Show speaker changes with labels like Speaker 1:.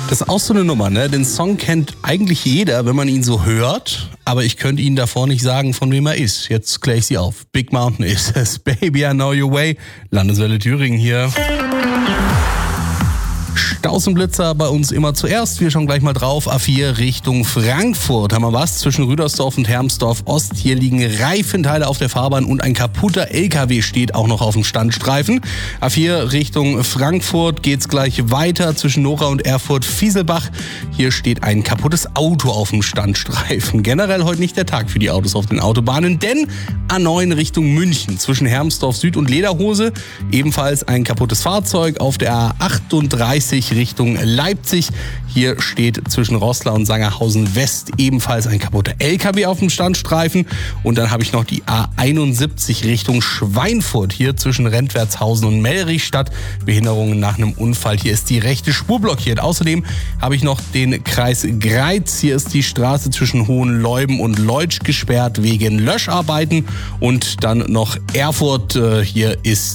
Speaker 1: Das ist auch so eine Nummer, ne? Den Song kennt eigentlich jeder, wenn man ihn so hört. Aber ich könnte Ihnen davor nicht sagen, von wem er ist. Jetzt kläre ich Sie auf. Big Mountain ist es. Baby, I know your way. Landeswelle Thüringen hier. Stausenblitzer bei uns immer zuerst. Wir schauen gleich mal drauf. A4 Richtung Frankfurt. Haben wir was? Zwischen Rüdersdorf und Hermsdorf Ost. Hier liegen Reifenteile auf der Fahrbahn und ein kaputter LKW steht auch noch auf dem Standstreifen. A4 Richtung Frankfurt geht's gleich weiter. Zwischen Nora und Erfurt-Fieselbach. Hier steht ein kaputtes Auto auf dem Standstreifen. Generell heute nicht der Tag für die Autos auf den Autobahnen, denn A9 Richtung München. Zwischen Hermsdorf Süd und Lederhose ebenfalls ein kaputtes Fahrzeug. Auf der A38 Richtung Leipzig. Hier steht zwischen Roßla und Sangerhausen West ebenfalls ein kaputter LKW auf dem Standstreifen. Und dann habe ich noch die A71 Richtung Schweinfurt. Hier zwischen Rentwertshausen und Mellrichstadt. Behinderungen nach einem Unfall. Hier ist die rechte Spur blockiert. Außerdem habe ich noch den Kreis Greiz. Hier ist die Straße zwischen Hohenleuben und Leutsch gesperrt wegen Löscharbeiten. Und dann noch Erfurt. Hier ist